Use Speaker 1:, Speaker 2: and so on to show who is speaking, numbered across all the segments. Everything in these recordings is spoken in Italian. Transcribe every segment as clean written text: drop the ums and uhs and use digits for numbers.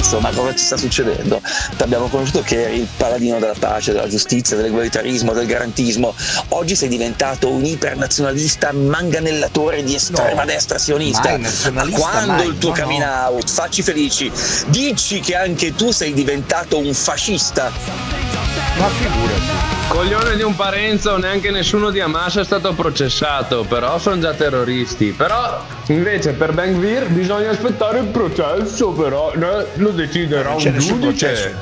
Speaker 1: insomma, cosa ci sta succedendo? Ti abbiamo conosciuto che eri il paladino della pace, della giustizia, dell'egualitarismo, del garantismo. Oggi sei diventato un ipernazionalista manganellatore di estrema destra sionista. Quando il tuo coming out? Facci felici. Dici che anche tu sei diventato un fascista.
Speaker 2: Ma figurati.
Speaker 3: Coglione di un Parenzo, neanche nessuno di Hamas è stato processato, però sono già terroristi. Però invece per Ben Gvir bisogna aspettare il processo, però lo deciderà un giudice.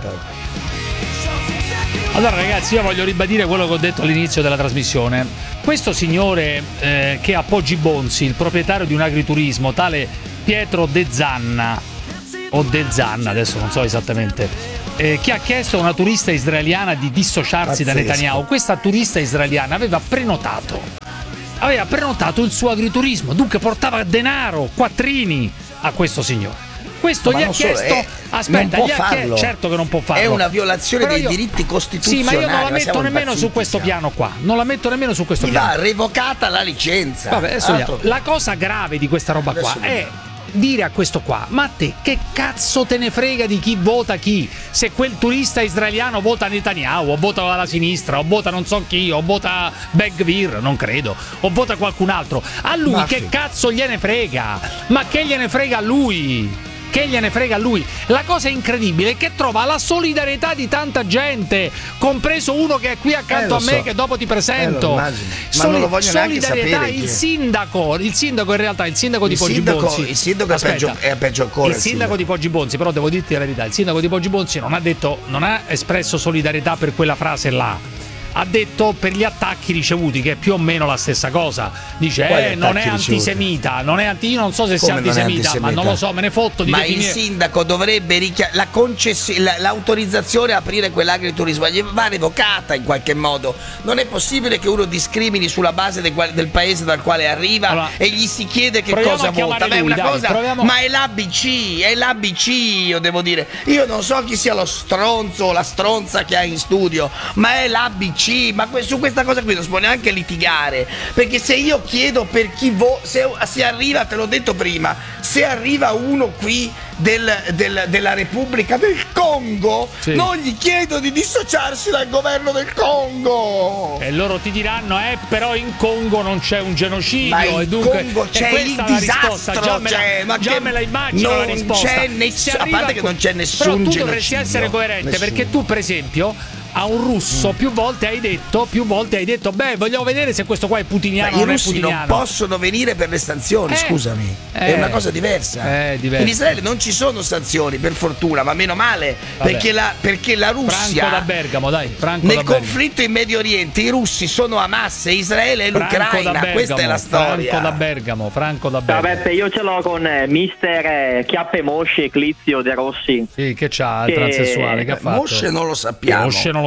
Speaker 4: Allora ragazzi, io voglio ribadire quello che ho detto all'inizio della trasmissione. Questo signore che a Poggi Bonzi, il proprietario di un agriturismo, tale Pietro De Zanna o De Zanna, adesso non so esattamente, che ha chiesto a una turista israeliana di dissociarsi da Netanyahu. Questa turista israeliana aveva prenotato il suo agriturismo, dunque portava denaro, quattrini a questo signore. Questo gli ha chiesto, aspetta,
Speaker 2: non può farlo.
Speaker 4: Certo che non può farlo.
Speaker 2: È una violazione dei diritti costituzionali.
Speaker 4: Sì, ma io non la metto nemmeno su questo piano qua. Non la metto nemmeno su questo piano.
Speaker 2: Va revocata la licenza.
Speaker 4: Vabbè, adesso la cosa grave di questa roba qua è dire a questo qua: ma a te che cazzo te ne frega di chi vota chi? Se quel turista israeliano vota Netanyahu, o vota la sinistra, o vota non so chi, o vota Ben Gvir, non credo, o vota qualcun altro, a lui che cazzo gliene frega? Ma che gliene frega a lui? Che gliene frega a lui? La cosa incredibile è che trova la solidarietà di tanta gente, compreso uno che è qui accanto a me, che dopo ti presento.
Speaker 2: Ma non lo voglio neanche
Speaker 4: solidarietà,
Speaker 2: sapere.
Speaker 4: Il sindaco in realtà, il sindaco di Poggi Bonzi.
Speaker 2: Il sindaco è peggio ancora.
Speaker 4: Il sindaco di Poggi Bonzi, però devo dirti la verità, il sindaco di Poggi Bonzi non ha espresso solidarietà per quella frase là. Ha detto per gli attacchi ricevuti, che è più o meno la stessa cosa. Dice non è antisemita, non è io non so se sia antisemita, ma non lo so, me ne fotto di definire.
Speaker 2: Il sindaco dovrebbe l'autorizzazione a aprire quell'agriturismo va revocata in qualche modo. Non è possibile che uno discrimini sulla base del paese dal quale arriva e gli si chiede che cosa vota. Ma è l'ABC, io devo dire. Io non so chi sia lo stronzo o la stronza che ha in studio, ma è l'ABC. Ma su questa cosa qui non si può neanche litigare, perché se io chiedo per chi se arriva, te l'ho detto prima, se arriva uno qui della Repubblica del Congo, non gli chiedo di dissociarsi dal governo del Congo.
Speaker 4: E loro ti diranno però in Congo non c'è un genocidio,
Speaker 2: ma in
Speaker 4: e dunque
Speaker 2: Congo c'è il disastro, già me la immagino la risposta. A parte che non c'è nessun
Speaker 4: però tu
Speaker 2: genocidio.
Speaker 4: Dovresti essere coerente, perché tu per esempio a un russo più volte hai detto beh, vogliamo vedere se questo qua è putiniano o non è putiniano.
Speaker 2: I russi non possono venire per le sanzioni, scusami, è una cosa diversa. In Israele non ci sono sanzioni, per fortuna, ma meno male. Perché la Russia,
Speaker 4: Franco da Bergamo,
Speaker 2: nel conflitto in Medio Oriente i russi sono Hamas e Israele è l'Ucraina. Questa è la storia.
Speaker 4: Franco da Bergamo.
Speaker 5: Vabbè, io ce l'ho con mister Chiappe Mosce Eclizio De Rossi.
Speaker 4: Sì, che c'ha il transessuale, che ha fatto?
Speaker 2: Mosce non lo sappiamo.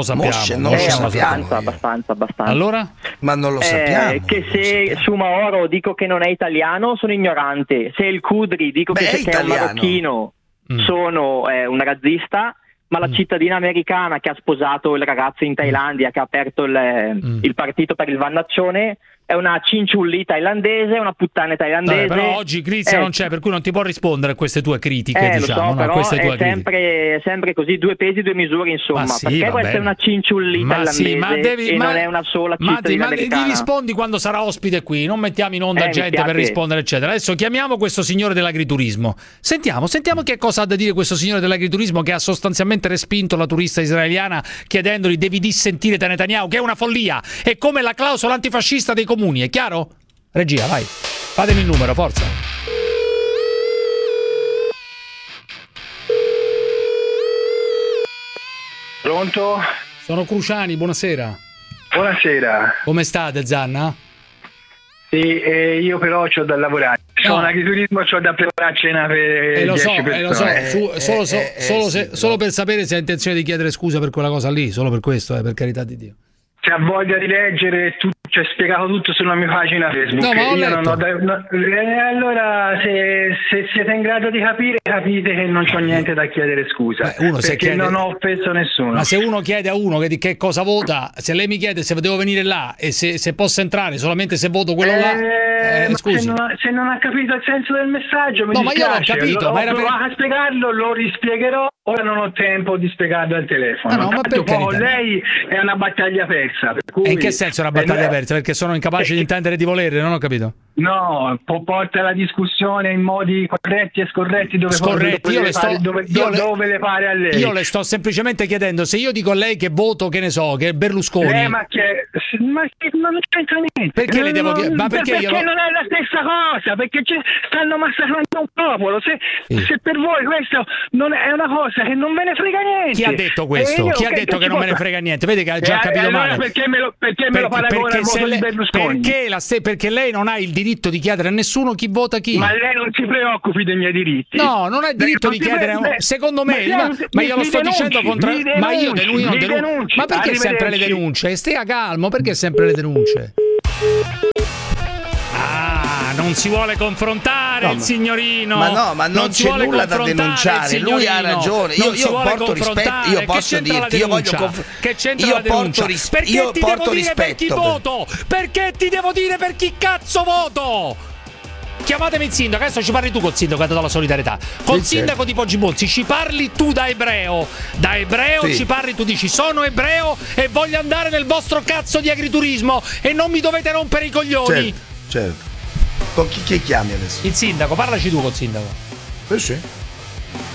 Speaker 5: Abbastanza.
Speaker 4: Allora?
Speaker 2: Ma non lo sappiamo.
Speaker 5: Che se su Maoro dico che non è italiano, sono ignorante. Se il Kudri dico che è un marocchino, sono un razzista. Ma la cittadina americana che ha sposato il ragazzo in Thailandia, che ha aperto il partito per il vannaccione, è una cinciulli thailandese, una puttana thailandese.
Speaker 4: Però oggi Grizia non c'è, per cui non ti può rispondere a queste tue critiche, diciamo.
Speaker 5: Lo so, però è sempre così, due pesi, due misure, insomma. Perché questa è una cinciulli thailandese non è una sola cittadina americana.
Speaker 4: Ma rispondi quando sarà ospite qui, non mettiamo in onda gente per rispondere, eccetera. Adesso chiamiamo questo signore dell'agriturismo. Sentiamo che cosa ha da dire questo signore dell'agriturismo, che ha sostanzialmente respinto la turista israeliana chiedendogli devi dissentire da Netanyahu, che è una follia, è come la clausola antifascista dei comuni, è chiaro? Regia, vai, fatemi il numero, forza.
Speaker 6: Pronto?
Speaker 4: Sono Cruciani, buonasera.
Speaker 6: Buonasera.
Speaker 4: Come state, Zanna?
Speaker 6: Sì, io però c'ho da lavorare. Sono un agriturismo, c'ho da preparare cena per 10 persone.
Speaker 4: Solo per sapere se hai intenzione di chiedere scusa per quella cosa lì, solo per questo, per carità di Dio.
Speaker 6: se ha voglia di leggere tutto, c'è spiegato tutto sulla mia pagina Facebook.
Speaker 4: No, ma ho
Speaker 6: io
Speaker 4: letto.
Speaker 6: Allora se siete in grado di capire, capite che non c'ho niente da chiedere scusa, perché non ho offeso nessuno.
Speaker 4: Ma se uno chiede a uno che cosa vota, se lei mi chiede se devo venire là e se posso entrare solamente se voto quello là, scusi.
Speaker 6: Se non ha capito il senso del messaggio, mi
Speaker 4: dispiace. Ma io l'ho capito,
Speaker 6: ho provato a spiegarlo, lo rispiegherò. Ora non ho tempo di spiegarlo al telefono.
Speaker 4: Ma per
Speaker 6: con lei è una battaglia persa. Per cui
Speaker 4: in che senso è una battaglia persa? Perché sono incapace di intendere e di volere, non ho capito.
Speaker 6: No, porta la discussione in modi corretti e scorretti dove le pare a lei.
Speaker 4: Io le sto semplicemente chiedendo se io dico a lei che voto, che ne so, che è Berlusconi.
Speaker 6: Ma non c'entra niente.
Speaker 4: Perché le devo chiedere?
Speaker 6: Perché non è la stessa cosa, perché stanno massacrando un popolo. Se per voi questo non è una cosa che non ve ne frega niente.
Speaker 4: Chi ha detto questo? Chi ha detto che non me ne frega niente? Vedi che ha già capito male.
Speaker 6: Perché me lo paragona al voto di Berlusconi?
Speaker 4: Perché lei non ha il diritto di chiedere a nessuno chi vota chi.
Speaker 6: Ma lei non si preoccupi dei miei diritti.
Speaker 4: No, non ha il diritto di chiedere. Secondo me, ma io lo sto dicendo contro. Ma io denuncio. Ma perché sempre le denunce? Stia calmo, perché sempre le denunce? Non si vuole confrontare il signorino.
Speaker 2: Ma non c'è nulla da denunciare. Lui ha ragione. Io porto rispetto. Io posso dirti. Io voglio
Speaker 4: che c'entra la denuncia? Perché ti devo dire per chi voto? Perché ti devo dire per chi cazzo voto? Chiamatemi il sindaco, adesso ci parli tu col sindaco che ha dato la solidarietà. Col sindaco di Poggibonsi ci parli tu da ebreo. Da ebreo ci parli, tu dici sono ebreo e voglio andare nel vostro cazzo di agriturismo e non mi dovete rompere i coglioni.
Speaker 7: Certo. Con chi chiami adesso?
Speaker 4: Il sindaco, parlaci tu col sindaco.
Speaker 7: Sì.